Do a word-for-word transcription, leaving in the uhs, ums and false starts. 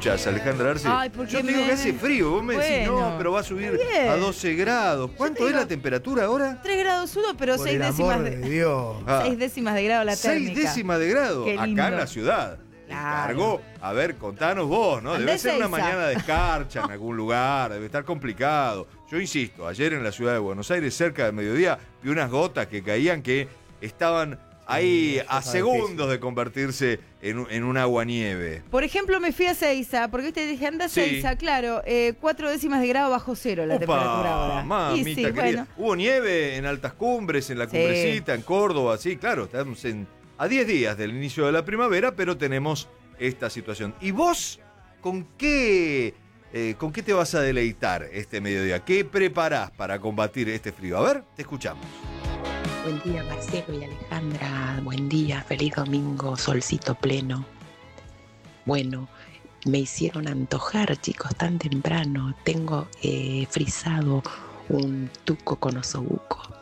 escuchás, Alejandra Arce? Ay, porque yo te digo me- que hace frío, vos me decís, Bueno, no, pero va a subir está bien. a doce grados. ¿Cuánto te es la digo- temperatura ahora? tres grados uno, pero Por seis el décimas amor de, de Dios. Ah, seis décimas de grado la seis térmica. décimas de grado, Qué acá lindo. en la ciudad. Claro. Encargo, a ver, contanos vos, ¿no? Debe Andá ser una Ezeiza. mañana de escarcha en algún lugar, debe estar complicado. Yo insisto, ayer en la ciudad de Buenos Aires, cerca del mediodía, vi unas gotas que caían que estaban ahí eso a está segundos difícil. de convertirse en, un- en un aguanieve. Por ejemplo, me fui a Seiza, porque te dije, anda a Sí. Seiza, claro, eh, cuatro décimas de grado bajo cero la temperatura ahora. Mamita Y sí, querida. bueno. Hubo nieve en altas cumbres, en la Sí. cumbrecita, en Córdoba, sí, claro, estamos en, a diez días del inicio de la primavera, pero tenemos esta situación. ¿Y vos con qué, eh, con qué te vas a deleitar este mediodía? ¿Qué preparás para combatir este frío? A ver, te escuchamos. Buen día, Marcelo y Alejandra. Buen día, feliz domingo, solcito pleno. Bueno, me hicieron antojar, chicos, tan temprano. Tengo eh, frisado un tuco con osobuco.